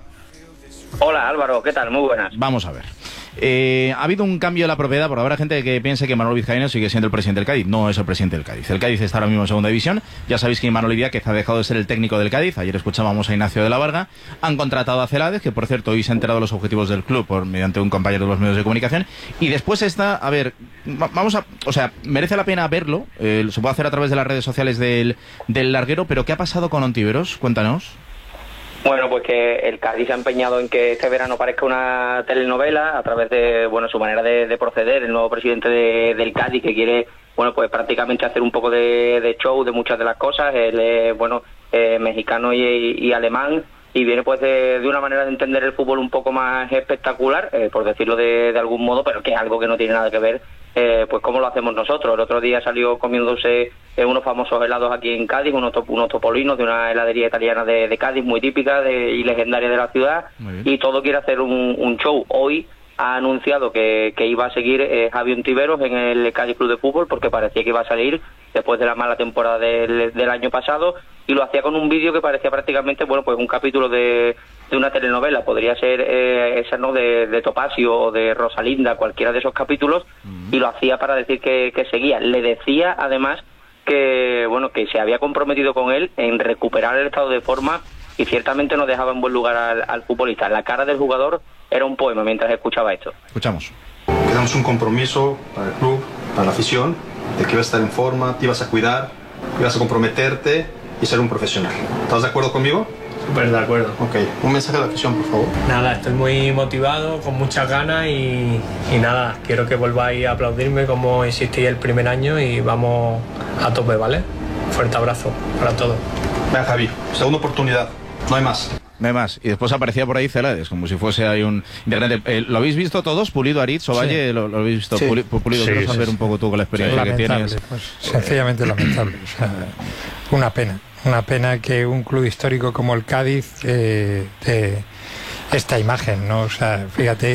Speaker 24: Hola Álvaro, ¿qué tal? Muy buenas.
Speaker 2: Vamos a ver. Eh, ha habido un cambio en la propiedad, porque habrá gente que piense que Manolo Vizcaíno sigue siendo el presidente del Cádiz. No es el presidente del Cádiz. El Cádiz está ahora mismo en segunda división. Ya sabéis que Imanol Idiáquez ha dejado de ser el técnico del Cádiz. Ayer escuchábamos a Ignacio de la Varga. Han contratado a Celades, que por cierto hoy se ha enterado de los objetivos del club por mediante un compañero de los medios de comunicación. Y después está, a ver, vamos a, o sea, merece la pena verlo. Eh, se puede hacer a través de las redes sociales del, del larguero. Pero ¿qué ha pasado con Ontiveros? Cuéntanos.
Speaker 24: Bueno, pues que el Cádiz se ha empeñado en que este verano parezca una telenovela a través de, bueno, su manera de, de proceder, el nuevo presidente de, del Cádiz, que quiere, bueno, pues prácticamente hacer un poco de, de show de muchas de las cosas. Él es, bueno, eh, mexicano y, y alemán, y viene pues de, de una manera de entender el fútbol un poco más espectacular, eh, por decirlo de, de algún modo, pero que es algo que no tiene nada que ver eh, pues como lo hacemos nosotros. El otro día salió comiéndose eh, unos famosos helados aquí en Cádiz, unos, top, unos topolinos de una heladería italiana de, de Cádiz, muy típica de, y legendaria de la ciudad, y todo quiere hacer un, un show. Hoy ha anunciado que, que iba a seguir eh, Javi Ontiveros en el Cádiz Club de Fútbol, porque parecía que iba a salir después de la mala temporada del, del año pasado, y lo hacía con un vídeo que parecía prácticamente, bueno, pues un capítulo de, de una telenovela. Podría ser eh, esa, ¿no?, de, de Topacio o de Rosalinda, cualquiera de esos capítulos, y lo hacía para decir que, que seguía. Le decía, además, que, bueno, que se había comprometido con él en recuperar el estado de forma, y ciertamente no dejaba en buen lugar al, al futbolista. La cara del jugador era un poema mientras escuchaba esto.
Speaker 2: Escuchamos.
Speaker 25: Quedamos un compromiso para el club, para la afición, de que ibas a estar en forma, te ibas a cuidar, ibas a comprometerte y ser un profesional. ¿Estás de acuerdo conmigo?
Speaker 26: Súper de acuerdo.
Speaker 25: Ok, un mensaje a la afición, por favor.
Speaker 26: Nada, estoy muy motivado, con muchas ganas y, y nada, quiero que volváis a aplaudirme como hicisteis el primer año y vamos a tope, ¿vale? Fuerte abrazo para todos.
Speaker 25: Venga, Javi, segunda oportunidad, no hay más.
Speaker 2: No hay más. Y después aparecía por ahí Celades, como si fuese ahí un internet. Eh, ¿Lo habéis visto todos? Pulido, Aritz, Ovalle, sí. ¿lo, ¿lo habéis visto? Sí. Puli, Pulido, sí, quiero saber sí, un poco tú con la experiencia sí, que tienes.
Speaker 4: Pues, sencillamente lamentable. O sea, una pena. Una pena que un club histórico como el Cádiz, eh, de esta imagen, ¿no? O sea, fíjate,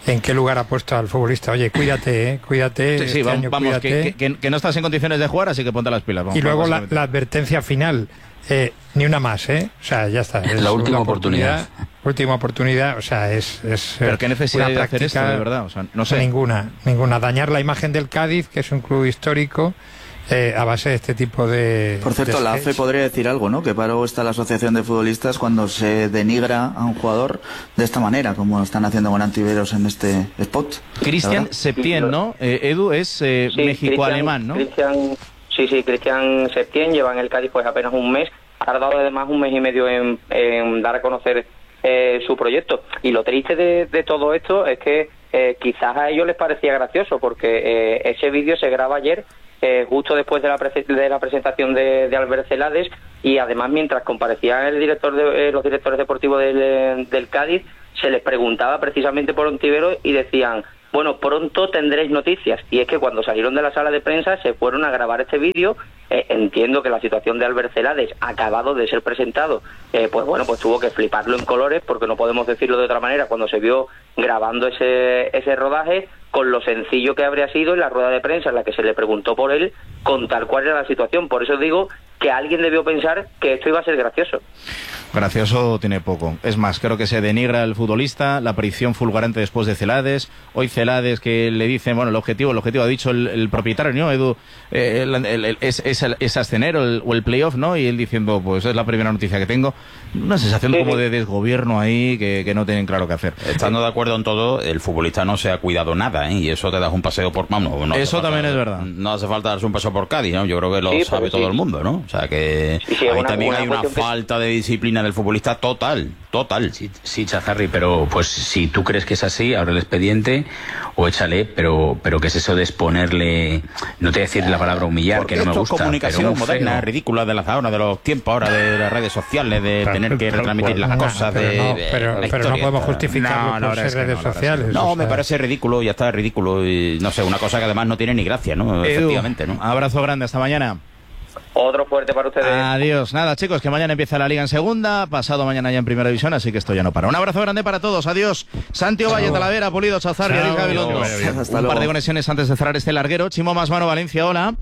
Speaker 4: en qué lugar ha puesto al futbolista. Oye, cuídate, ¿eh? cuídate.
Speaker 2: Sí, sí,
Speaker 4: este
Speaker 2: vamos,
Speaker 4: año,
Speaker 2: vamos
Speaker 4: cuídate.
Speaker 2: Que, que, que no estás en condiciones de jugar, así que ponte las pilas. Vamos,
Speaker 4: y luego la, la advertencia final, eh, ni una más, ¿eh? O sea, ya está. Es
Speaker 6: la última oportunidad.
Speaker 4: oportunidad. Última oportunidad, o sea, es... es
Speaker 2: Pero qué necesidad de hacer esto, de verdad, o sea, no sé.
Speaker 4: Ninguna, ninguna. Dañar la imagen del Cádiz, que es un club histórico, eh, a base de este tipo de...
Speaker 5: Por cierto,
Speaker 4: de
Speaker 5: la A F E podría decir algo, ¿no? Que para algo está la Asociación de Futbolistas cuando se denigra a un jugador de esta manera, como están haciendo con Antiveros en este spot.
Speaker 2: Cristian Septién, ¿no? Eh, Edu es eh, sí, México-alemán, ¿no?
Speaker 24: Cristian, sí, sí, Cristian Septién lleva en el Cádiz pues apenas un mes. Ha tardado además un mes y medio en, en dar a conocer eh, su proyecto. Y lo triste de, de todo esto es que eh, quizás a ellos les parecía gracioso, porque eh, ese vídeo se graba ayer, eh, justo después de la, pre de la presentación de, de Albert Celades, y además mientras comparecía el director de, eh, los directores deportivos del, del Cádiz, se les preguntaba precisamente por Ontiveros y decían: bueno, pronto tendréis noticias. Y es que cuando salieron de la sala de prensa se fueron a grabar este vídeo. Eh, entiendo que la situación de Albert Celades, acabado de ser presentado, eh, pues bueno, pues tuvo que fliparlo en colores, porque no podemos decirlo de otra manera, cuando se vio grabando ese, ese rodaje, con lo sencillo que habría sido en la rueda de prensa en la que se le preguntó por él, con tal cual era la situación. Por eso digo que alguien debió pensar que esto iba a ser gracioso.
Speaker 2: Gracioso tiene poco. Es más, creo que se denigra al futbolista, la aparición fulgurante después de Celades. Hoy Celades, que le dicen, bueno, el objetivo, el objetivo ha dicho el, el propietario, ¿no, Edu? Eh, el, el, el, es, es, es ascender o el, o el playoff, ¿no? Y él diciendo, pues es la primera noticia que tengo. Una sensación sí, como de desgobierno ahí, que, que no tienen claro qué hacer.
Speaker 6: Estando de acuerdo en todo, el futbolista no se ha cuidado nada, ¿eh? Y eso te das un paseo por... No, no
Speaker 2: eso también
Speaker 6: falta,
Speaker 2: es verdad.
Speaker 6: No hace falta darse un paseo por Cádiz, ¿no? Yo creo que lo
Speaker 24: sí,
Speaker 6: sabe todo
Speaker 24: sí.
Speaker 6: el mundo, ¿no? O sea que sí, sí, ahí una, también una hay una falta que... de disciplina del futbolista total, total. Sí, sí, Chazarri, pero pues si tú crees que es así, abre el expediente o échale, pero pero ¿qué es eso de exponerle? No te voy a decir la palabra humillar, porque que no me gusta.
Speaker 2: Es comunicación moderna, ridícula de la ahora, de los tiempos ahora, de las redes sociales, de pero, tener que retransmitir las cosas,
Speaker 4: pero
Speaker 2: de,
Speaker 4: no,
Speaker 2: de
Speaker 4: pero,
Speaker 2: la
Speaker 4: pero no podemos justificarlo no, por ser redes no, sociales.
Speaker 6: No,
Speaker 4: o sea...
Speaker 6: me parece ridículo, ya está ridículo, y no sé, una cosa que además no tiene ni gracia, ¿no?
Speaker 2: Edu,
Speaker 6: efectivamente, ¿no?
Speaker 2: Abrazo grande, hasta mañana.
Speaker 24: Otro fuerte para ustedes.
Speaker 2: Adiós. Nada, chicos, que mañana empieza la Liga en segunda, pasado mañana ya en primera división, así que esto ya no para. Un abrazo grande para todos. Adiós. Santi Ovalle, Talavera, Pulido, Chazarri, Ariz Gabilondo. Un par de conexiones antes de cerrar este larguero. Chimo Masmano, Valencia, hola.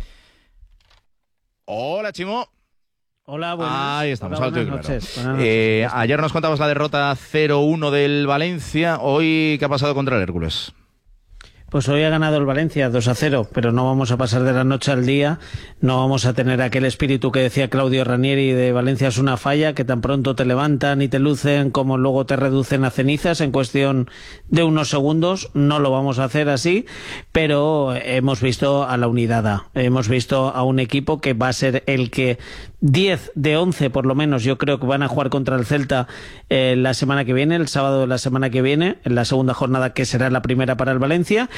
Speaker 2: Hola, Chimo.
Speaker 1: Hola, buenas.
Speaker 2: Ahí estamos,
Speaker 1: Hola,
Speaker 2: alto y
Speaker 1: buenas
Speaker 2: claro.
Speaker 1: noches. Buenas
Speaker 2: Eh,
Speaker 1: noches.
Speaker 2: ayer nos contabas la derrota cero uno del Valencia. Hoy, ¿qué ha pasado contra el Hércules?
Speaker 1: Pues hoy ha ganado el Valencia dos a cero, pero no vamos a pasar de la noche al día, no vamos a tener aquel espíritu que decía Claudio Ranieri de Valencia es una falla, que tan pronto te levantan y te lucen como luego te reducen a cenizas en cuestión de unos segundos. No lo vamos a hacer así, pero hemos visto a la unidad A, hemos visto a un equipo que va a ser el que diez de once por lo menos yo creo que van a jugar contra el Celta eh, la semana que viene, el sábado de la semana que viene, en la segunda jornada que será la primera para el Valencia.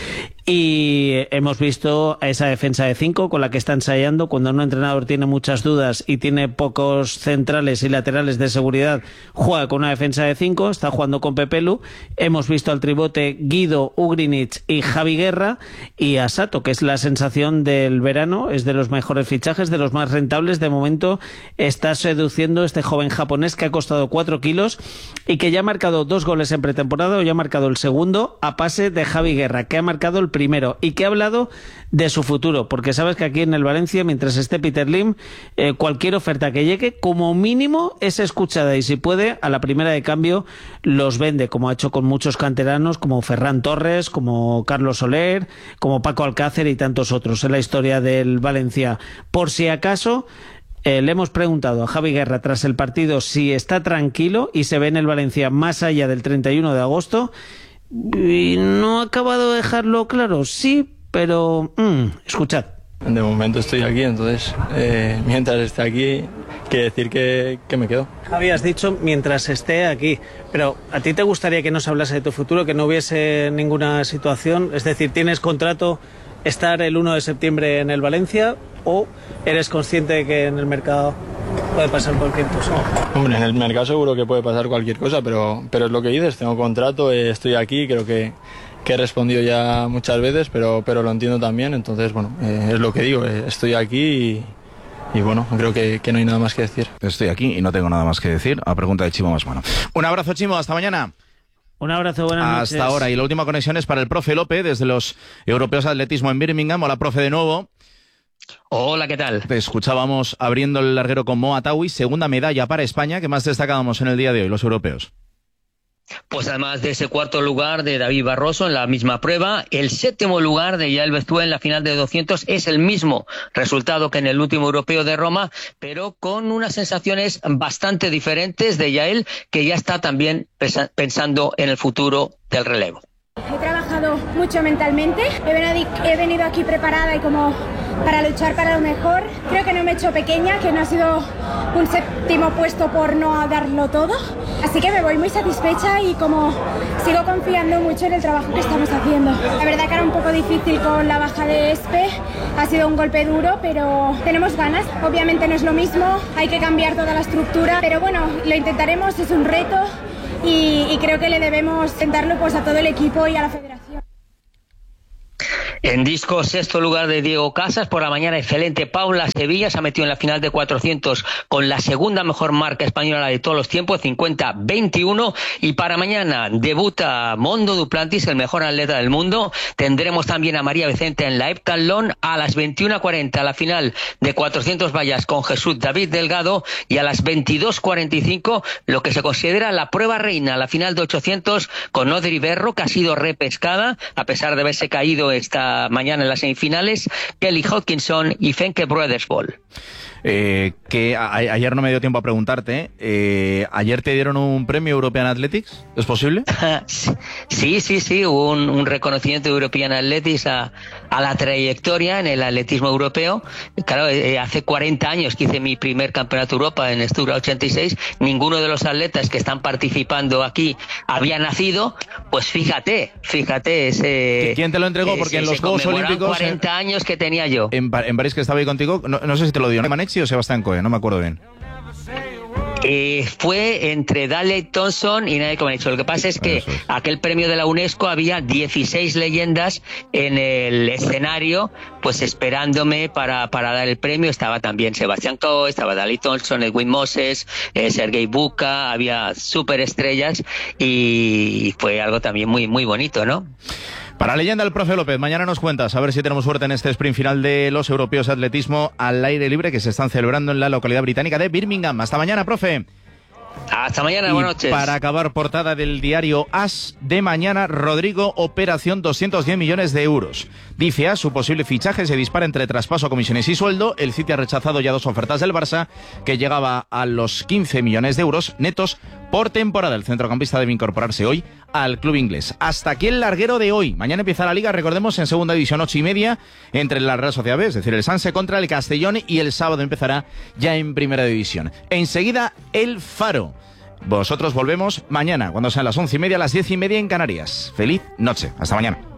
Speaker 1: Y hemos visto a esa defensa de cinco con la que está ensayando. Cuando un entrenador tiene muchas dudas y tiene pocos centrales y laterales de seguridad, juega con una defensa de cinco, está jugando con Pepelu. Hemos visto al tribote Guido, Ugrinic y Javi Guerra, y a Sato, que es la sensación del verano, es de los mejores fichajes, de los más rentables de momento. Está seduciendo este joven japonés que ha costado cuatro kilos y que ya ha marcado dos goles en pretemporada, o ya ha marcado el segundo a pase de Javi Guerra, que ha marcado el primero y que ha hablado de su futuro, porque sabes que aquí en el Valencia, mientras esté Peter Lim, eh, cualquier oferta que llegue como mínimo es escuchada, y si puede a la primera de cambio los vende, como ha hecho con muchos canteranos como Ferran Torres, como Carlos Soler, como Paco Alcácer y tantos otros en la historia del Valencia. Por si acaso Eh, le hemos preguntado a Javi Guerra tras el partido si está tranquilo y se ve en el Valencia más allá del treinta y uno de agosto, y no ha acabado de dejarlo claro. Sí, pero mmm, escuchad.
Speaker 3: De momento estoy aquí, entonces eh, mientras esté aquí quiere decir que, que me quedo.
Speaker 1: Javi, has dicho mientras esté aquí, pero ¿a ti te gustaría que no se hablase de tu futuro, que no hubiese ninguna situación? Es decir, ¿tienes contrato estar el uno de septiembre en el Valencia, o eres consciente de que en el mercado puede pasar cualquier cosa?
Speaker 3: Hombre, en el mercado seguro que puede pasar cualquier cosa, pero, pero es lo que dices, tengo contrato, eh, estoy aquí, creo que, que he respondido ya muchas veces, pero, pero lo entiendo también, entonces, bueno, eh, es lo que digo, eh, estoy aquí y... Y bueno, creo que, que no hay nada más que decir.
Speaker 2: Estoy aquí y no tengo nada más que decir, a pregunta de Chimo Masmano. Un abrazo, Chimo, hasta mañana.
Speaker 1: Un abrazo, buenas noches.
Speaker 2: Hasta ahora. Y la última conexión es para el profe López, desde los Europeos de Atletismo en Birmingham. Hola, profe, de nuevo.
Speaker 7: Hola, ¿qué tal?
Speaker 2: Te escuchábamos abriendo el larguero con Moa Tawi, segunda medalla para España. ¿Qué más destacábamos en el día de hoy, los europeos?
Speaker 7: Pues además de ese cuarto lugar de David Barroso en la misma prueba, el séptimo lugar de Yael Bestué en la final de doscientos es el mismo resultado que en el último europeo de Roma, pero con unas sensaciones bastante diferentes de Yael, que ya está también pensando en el futuro del relevo.
Speaker 8: He trabajado mucho mentalmente, he venido aquí preparada y como para luchar para lo mejor. Creo que no me he hecho pequeña, que no ha sido un séptimo puesto por no darlo todo. Así que me voy muy satisfecha y como sigo confiando mucho en el trabajo que estamos haciendo. La verdad que era un poco difícil con la baja de Espe, ha sido un golpe duro, pero tenemos ganas. Obviamente no es lo mismo, hay que cambiar toda la estructura, pero bueno, lo intentaremos, es un reto. Y, y creo que le debemos sentarlo pues a todo el equipo y a la federación.
Speaker 7: En disco, sexto lugar de Diego Casas, por la mañana excelente. Paula Sevilla se ha metido en la final de cuatrocientos con la segunda mejor marca española de todos los tiempos, cincuenta veintiuno. Y para mañana debuta Mondo Duplantis, el mejor atleta del mundo. Tendremos también a María Vicente en la heptatlón a las veintiuna cuarenta, la final de cuatrocientos vallas con Jesús David Delgado, y a las veintidós cuarenta y cinco lo que se considera la prueba reina, la final de ochocientos con Odri Berro, que ha sido repescada a pesar de haberse caído esta mañana en las semifinales, Kelly Hodkinson y Fenke Brothersball.
Speaker 2: Eh, que a, a, ayer no me dio tiempo a preguntarte, eh, ¿ayer te dieron un premio European Athletics? ¿Es posible?
Speaker 7: Sí, sí, sí, hubo un, un reconocimiento de European Athletics a, a la trayectoria en el atletismo europeo. Claro, eh, hace cuarenta años que hice mi primer campeonato de Europa en Estura ochenta y seis, ninguno de los atletas que están participando aquí había nacido, pues fíjate, fíjate ese...
Speaker 2: ¿Quién te lo entregó? Porque en los Juegos Olímpicos...
Speaker 7: cuarenta años que tenía yo.
Speaker 2: En, en París, que estaba ahí contigo, no, no sé si te lo dio, ¿no? Manexi o Sebastián Coe, no me acuerdo bien.
Speaker 7: Eh, fue entre Daley Thompson y Nadie Comaneci. Lo que pasa es que es. aquel premio de la UNESCO había dieciséis leyendas en el escenario, pues esperándome para, para dar el premio. Estaba también Sebastián Coe, estaba Daley Thompson, Edwin Moses, eh, Sergei Buka, había superestrellas y fue algo también muy, muy bonito, ¿no?
Speaker 2: Para leyenda el profe López, mañana nos cuentas, a ver si tenemos suerte en este sprint final de los europeos de atletismo al aire libre que se están celebrando en la localidad británica de Birmingham. Hasta mañana, profe.
Speaker 7: Hasta mañana, y buenas noches.
Speaker 2: Para acabar, portada del diario As de mañana, Rodrigo, operación doscientos diez millones de euros. Dice As, su posible fichaje se dispara entre traspaso, comisiones y sueldo. El City ha rechazado ya dos ofertas del Barça, que llegaba a los quince millones de euros netos por temporada. El centrocampista debe incorporarse hoy al club inglés. Hasta aquí el larguero de hoy. Mañana empieza la Liga, recordemos, en segunda división, ocho y media, entre la Real Sociedad B, es decir, el Sanse contra el Castellón, y el sábado empezará ya en primera división. Enseguida, el Faro. Vosotros volvemos mañana, cuando sean las once y media, las diez y media en Canarias. Feliz noche. Hasta mañana.